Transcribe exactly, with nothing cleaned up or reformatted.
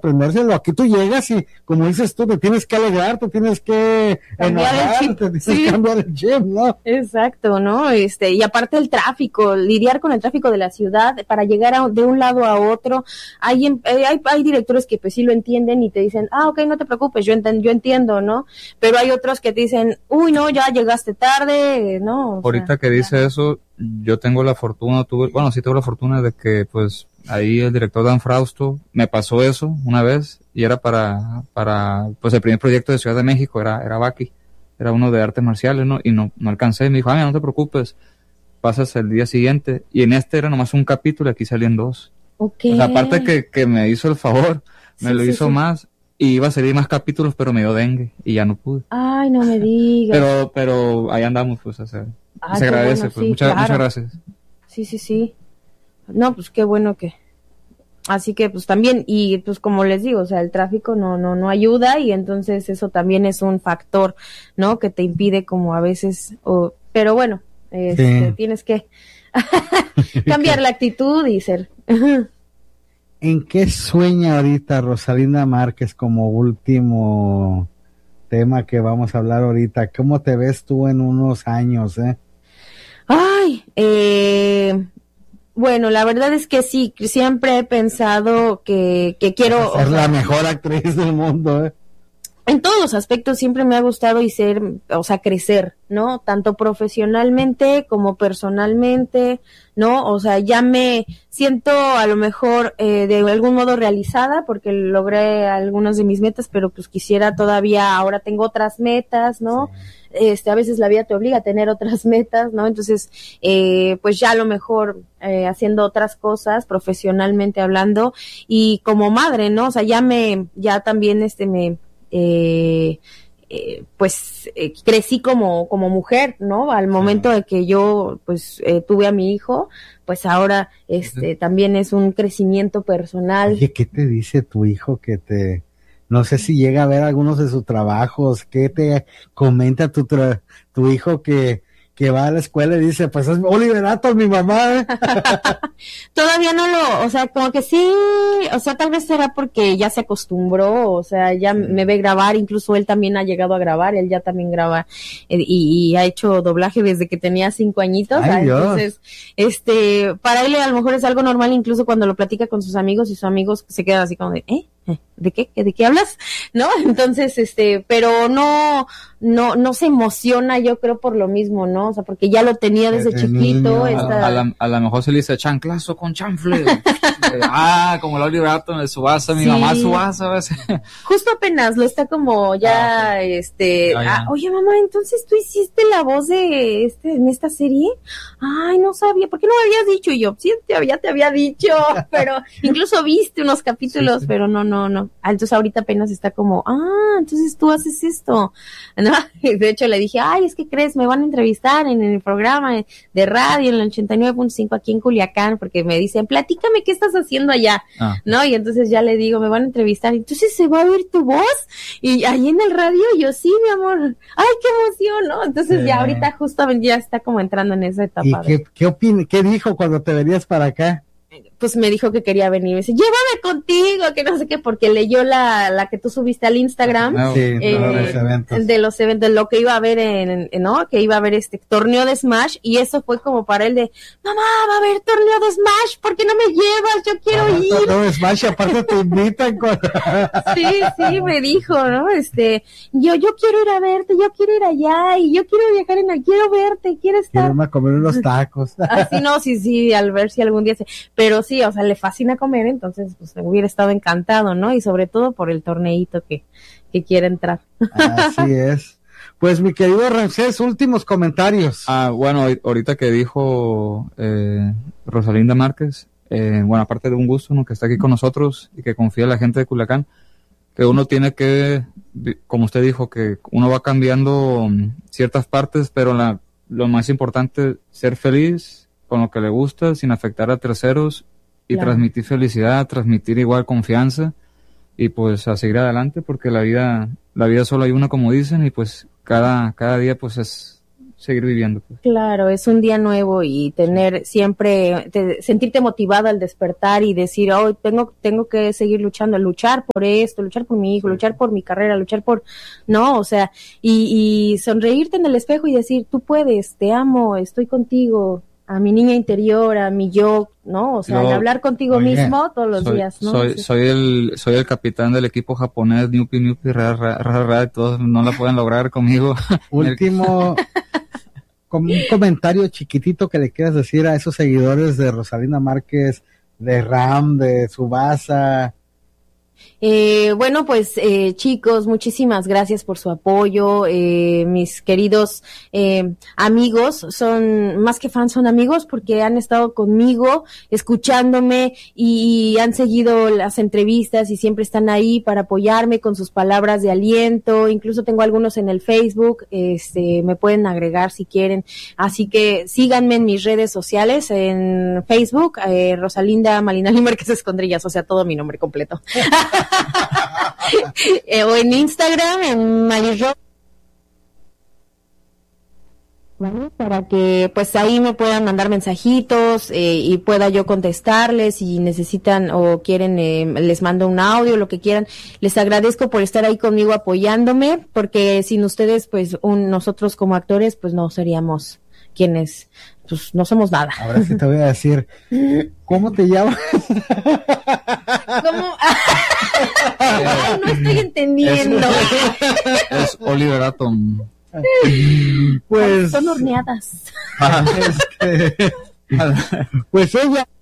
aprendérselo. Aquí tú llegas y, como dices tú, te tienes que alegrar, te tienes que cambiar enojar, el chip. te tienes Sí. que cambiar el chip, ¿no? Exacto, ¿no? Este, y aparte el tráfico, lidiar con el tráfico de la ciudad para llegar a, de un lado a otro. Hay, hay, hay directores que pues sí lo entienden y te dicen, ah, ok, no te preocupes, yo, enten, yo entiendo, ¿no? Pero hay otros que te dicen, uy, no, ya llegaste tarde, ¿no? O Ahorita sea, que dice ya. eso, yo tengo la fortuna, tuve, bueno, sí tengo la fortuna de que, pues, ahí el director Dan Frausto me pasó eso una vez y era para, para, pues, el primer proyecto de Ciudad de México, era, era Baki, era uno de artes marciales, ¿no? Y no, no alcancé, me dijo, ah, no te preocupes, pasas el día siguiente, y en este era nomás un capítulo y aquí salían dos. Okay. O sea, aparte que, que me hizo el favor, me sí, lo sí, hizo sí. más, y iba a salir más capítulos, pero me dio dengue, y ya no pude. Ay, no me digas. Pero, pero ahí andamos, pues, o sea, Ay, se qué agradece, bueno, pues, sí, muchas, claro. muchas gracias. Sí, sí, sí. No, pues qué bueno que... Así que pues también, y pues como les digo, o sea, el tráfico no, no, no ayuda y entonces eso también es un factor, ¿no? Que te impide como a veces, o, pero bueno, este, Sí. tienes que cambiar la actitud y ser... ¿En qué sueña ahorita Rosalinda Márquez como último tema que vamos a hablar ahorita? ¿Cómo te ves tú en unos años, eh? Ay, eh... Bueno, la verdad es que sí, siempre he pensado que, que quiero... Ser o sea, la mejor actriz del mundo, ¿eh? En todos los aspectos siempre me ha gustado y ser, o sea, crecer, ¿no? Tanto profesionalmente como personalmente, ¿no? O sea, ya me siento a lo mejor eh, de algún modo realizada porque logré algunas de mis metas, pero pues quisiera todavía, ahora tengo otras metas, ¿no? Sí. Este, a veces la vida te obliga a tener otras metas, ¿no? Entonces, eh, pues ya a lo mejor eh, haciendo otras cosas, profesionalmente hablando, y como madre, ¿no? O sea, ya me, ya también este me, eh, eh, pues eh, crecí como, como mujer, ¿no? Al momento sí. de que yo, pues, eh, tuve a mi hijo, pues ahora, este, sí. también es un crecimiento personal. Oye, ¿qué te dice tu hijo que te... No sé si llega a ver algunos de sus trabajos? ¿Qué te comenta tu tra- tu hijo que, que va a la escuela y dice, pues es Oliver Atom, mi mamá? ¿eh? Todavía no lo, o sea, como que sí, o sea, tal vez será porque ya se acostumbró, o sea, ya sí. me ve grabar, incluso él también ha llegado a grabar, él ya también graba eh, y, y ha hecho doblaje desde que tenía cinco añitos. Ay, entonces, este, para él a lo mejor es algo normal, incluso cuando lo platica con sus amigos y sus amigos se quedan así como de, ¿eh? ¿De qué? ¿De qué hablas? ¿No? Entonces, este, pero no, no, no se emociona, yo creo, por lo mismo, ¿no? O sea, porque ya lo tenía desde Desde chiquito. A, esta... a, la, a lo mejor se le dice chanclazo con chanfle. Ah, como la Oliver Atom de Subasa, mi sí. mamá Subasa a veces. Justo apenas lo está como ya, ah, okay. este, ah, ya. Ah, oye mamá, entonces tú hiciste la voz de este, en esta serie. Ay, no sabía, ¿por qué no me habías dicho? Y yo, sí, ya te había dicho, pero incluso viste unos capítulos, sí, sí. pero no, no. No, no. Ah, entonces ahorita apenas está como, ah, entonces tú haces esto, ¿no? De hecho le dije, ay, es que crees, me van a entrevistar en, en el programa de radio en el ochenta y nueve punto cinco aquí en Culiacán, porque me dicen, platícame qué estás haciendo allá, ah. ¿no? Y entonces ya le digo, me van a entrevistar, entonces se va a oír tu voz, y ahí en el radio, yo sí, mi amor, ay, qué emoción, ¿no? Entonces sí. ya ahorita justamente ya está como entrando en esa etapa. ¿Y qué, qué opina, qué dijo cuando te venías para acá? Pues me dijo que quería venir, me dice, llévame contigo, que no sé qué, porque leyó la, la que tú subiste al Instagram, sí, eh, de los eventos, de los eventos, lo que iba a haber en, en, ¿no? Que iba a haber este torneo de Smash, y eso fue como para él de, mamá, va a haber torneo de Smash, ¿por qué no me llevas? Yo quiero ah, ir. Torneo de Smash, aparte te invitan con... Sí, sí, me dijo, ¿no? Este, yo, yo quiero ir a verte, yo quiero ir allá, y yo quiero viajar en, quiero verte, quiero estar. Quiero irme a comer unos tacos. Así no, sí, sí, al ver si algún día se, pero sí, o sea, le fascina comer, entonces pues me hubiera estado encantado, ¿no? Y sobre todo por el torneito que, que quiere entrar. Así es. Pues mi querido Ramsés, últimos comentarios. Ah, bueno, ahorita que dijo eh, Rosalinda Márquez, eh, bueno, aparte de un gusto, ¿no? Que está aquí con nosotros y que confía en la gente de Culiacán, que uno tiene que, como usted dijo, que uno va cambiando um, ciertas partes, pero la, lo más importante, ser feliz con lo que le gusta, sin afectar a terceros, y claro. transmitir felicidad, transmitir igual confianza, y pues a seguir adelante, porque la vida, la vida solo hay una, como dicen, y pues cada, cada día pues es, seguir viviendo. Pues. Claro, es un día nuevo y tener siempre, te, sentirte motivado al despertar y decir, oh, tengo, tengo que seguir luchando, luchar por esto, luchar por mi hijo, luchar por mi carrera, luchar por, no, o sea, y, y sonreírte en el espejo y decir, tú puedes, te amo, estoy contigo, a mi niña interior, a mi yo, ¿no? O sea, Yo, al hablar contigo oye, mismo todos los soy, días, ¿no? Soy, Sí. soy el, soy el capitán del equipo japonés, Newpi, Newpi, ra, ra, ra, ra, todos no la pueden lograr conmigo. Último, como un comentario chiquitito que le quieras decir a esos seguidores de Rosalinda Márquez, de Ram, de Tsubasa. Eh, bueno, pues eh, chicos, muchísimas gracias por su apoyo. Eh, mis queridos eh, amigos, son más que fans, son amigos porque han estado conmigo, escuchándome y han seguido las entrevistas y siempre están ahí para apoyarme con sus palabras de aliento. Incluso tengo algunos en el Facebook, este, me pueden agregar si quieren. Así que síganme en mis redes sociales, en Facebook, eh, Rosalinda Malinali Márquez Escondrillas, o sea, todo mi nombre completo. eh, o en Instagram, en Malirro, ¿vale? Para que pues ahí me puedan mandar mensajitos eh, y pueda yo contestarles si necesitan o quieren, eh, les mando un audio, lo que quieran. Les agradezco por estar ahí conmigo apoyándome, porque sin ustedes pues un, nosotros como actores pues no seríamos quienes, pues no somos nada. Ahora sí te voy a decir, ¿cómo te llamas? ¿Cómo? Ay, no estoy entendiendo. Es, es Oliver Atom. Pues, Son horneadas. este, pues ella